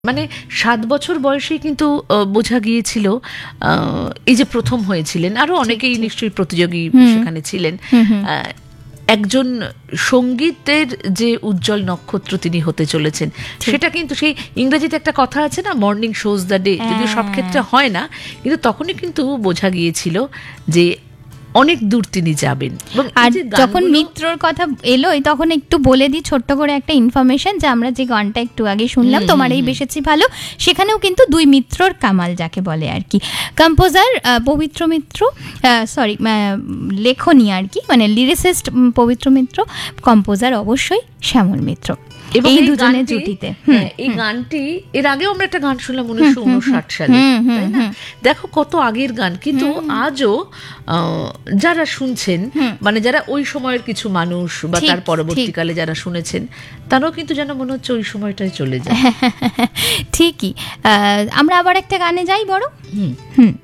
মানে 7 বছর বয়সেই কিন্তু বোঝা গিয়েছিল এই যে প্রথম হয়েছিলেন, আরো অনেকেই নিশ্চয়ই প্রতিযোগী সেখানে ছিলেন, একজন সঙ্গীতের যে উজ্জ্বল নক্ষত্র তিনি হতে চলেছেন। সেটা কিন্তু সেই ইংরেজিতে একটা কথা আছে না, মর্নিং শোজ দ্য ডে, যদিও সব ক্ষেত্রে হয় না, কিন্তু তখনই কিন্তু বোঝা গিয়েছিল যে অনেক দূর তিনি যাবেন। আর যখন মিত্রর কথা এলোই তখন একটু বলে দিই ছোট্ট করে একটা ইনফরমেশন, যে আমরা যে গানটা একটু আগে শুনলাম তোমার এই বেসেছি ভালো, সেখানেও কিন্তু দুই মিত্রর কামাল যাকে বলে আর কি। কম্পোজার পবিত্র মিত্র, সরি লেখনী আর কি, মানে লিরিসিস্ট পবিত্র মিত্র, কম্পোজার অবশ্যই শ্যামল মিত্র, এই দুজনের জুটিতে। এই গানটি এর আগেও আমরা একটা গান শুনলাম 1959 সালে, তাই না? দেখো কত আগের গান, কিন্তু আজও যারা শুনছেন, মানে যারা ওই সময়ের কিছু মানুষ বা তার পরবর্তীকালে যারা শুনেছেন, তারাও কিন্তু যেন মনে হচ্ছে ওই সময়টাই চলে যায়। ঠিকই। আমরা আবার একটা গানে যাই বড়।